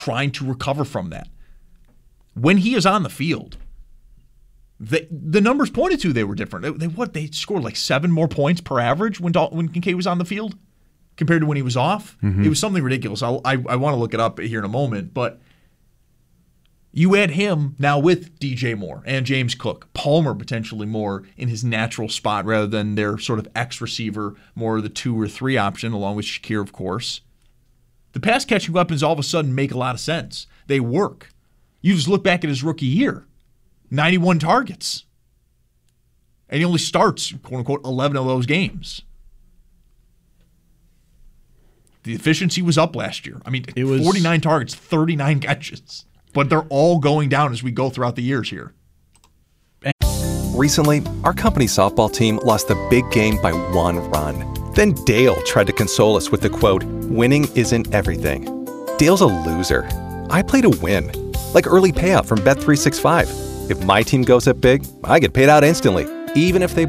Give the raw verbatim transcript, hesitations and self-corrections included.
trying to recover from that. When he is on the field, the, the numbers pointed to they were different. They, what, they scored like seven more points per average when, Dal- when Kincaid was on the field compared to when he was off? Mm-hmm. It was something ridiculous. I'll, I I want to look it up here in a moment, but you add him now with D J Moore and James Cook, Palmer potentially more in his natural spot rather than their sort of X receiver, more the two or three option, along with Shakir, of course. The pass catching weapons all of a sudden make a lot of sense. They work. You just look back at his rookie year, ninety-one targets. And he only starts, quote unquote, eleven of those games. The efficiency was up last year. I mean, it was forty-nine targets, thirty-nine catches. But they're all going down as we go throughout the years here. Recently, our company softball team lost the big game by one run. Then Dale tried to console us with the quote, "Winning isn't everything." Dale's a loser. I play to win. Like early payout from Bet three sixty-five. If my team goes up big, I get paid out instantly, even if they